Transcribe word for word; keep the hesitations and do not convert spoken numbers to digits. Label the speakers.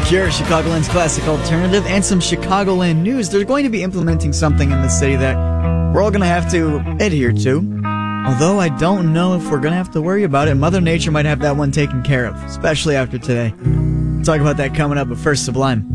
Speaker 1: Cure, Chicagoland's classic alternative, and some Chicagoland news. They're going to be implementing something in the city that we're all going to have to adhere to. Although I don't know if we're going to have to worry about it. Mother Nature might have that one taken care of, especially after today. We'll talk about that coming up, but first, Sublime.